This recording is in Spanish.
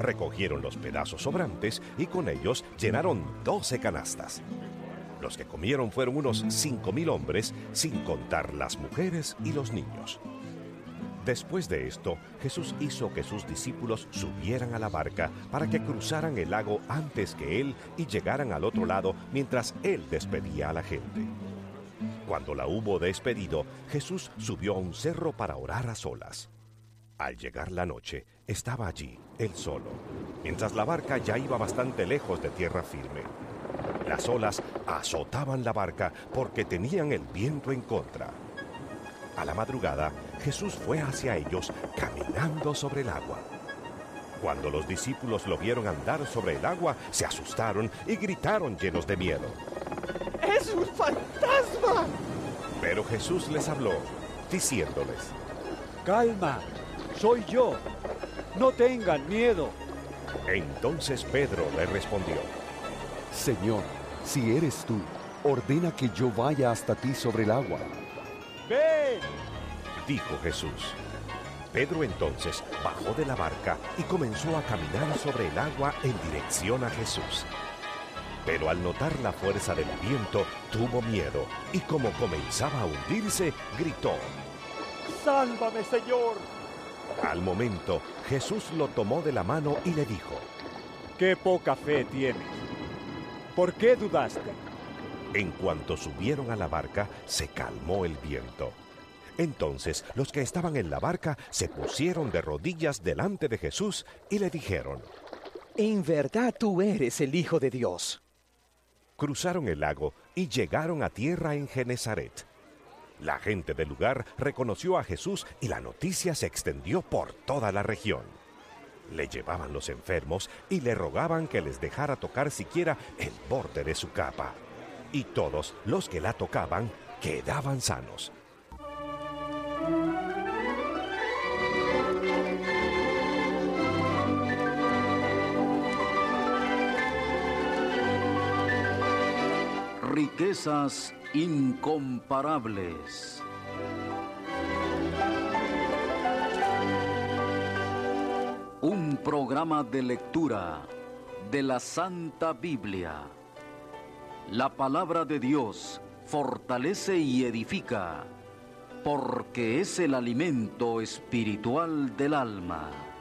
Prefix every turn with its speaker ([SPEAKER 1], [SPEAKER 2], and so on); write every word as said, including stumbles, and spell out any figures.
[SPEAKER 1] recogieron los pedazos sobrantes y con ellos llenaron doce canastas. Los que comieron fueron unos cinco mil hombres, sin contar las mujeres y los niños. Después de esto, Jesús hizo que sus discípulos subieran a la barca para que cruzaran el lago antes que él y llegaran al otro lado mientras él despedía a la gente. Cuando la hubo despedido, Jesús subió a un cerro para orar a solas. Al llegar la noche, estaba allí, él solo, mientras la barca ya iba bastante lejos de tierra firme. Las olas azotaban la barca porque tenían el viento en contra. A la madrugada, Jesús fue hacia ellos caminando sobre el agua. Cuando los discípulos lo vieron andar sobre el agua, se asustaron y gritaron llenos de miedo.
[SPEAKER 2] ¡Es un fantasma!
[SPEAKER 1] Pero Jesús les habló, diciéndoles:
[SPEAKER 3] ¡Calma! ¡Soy yo! ¡No tengan miedo!
[SPEAKER 1] Entonces Pedro le respondió:
[SPEAKER 4] Señor, si eres tú, ordena que yo vaya hasta ti sobre el agua.
[SPEAKER 3] ¡Ven!,
[SPEAKER 1] dijo Jesús. Pedro entonces bajó de la barca y comenzó a caminar sobre el agua en dirección a Jesús. Pero al notar la fuerza del viento, tuvo miedo y como comenzaba a hundirse, gritó:
[SPEAKER 3] ¡Sálvame, Señor!
[SPEAKER 1] Al momento, Jesús lo tomó de la mano y le dijo:
[SPEAKER 3] ¡Qué poca fe tienes! ¿Por qué dudaste?
[SPEAKER 1] En cuanto subieron a la barca, se calmó el viento. Entonces los que estaban en la barca se pusieron de rodillas delante de Jesús y le dijeron:
[SPEAKER 2] En verdad tú eres el Hijo de Dios.
[SPEAKER 1] Cruzaron el lago y llegaron a tierra en Genezaret. La gente del lugar reconoció a Jesús y la noticia se extendió por toda la región. Le llevaban los enfermos y le rogaban que les dejara tocar siquiera el borde de su capa. Y todos los que la tocaban quedaban sanos.
[SPEAKER 5] Riquezas incomparables. Un programa de lectura de la Santa Biblia. La palabra de Dios fortalece y edifica, porque es el alimento espiritual del alma.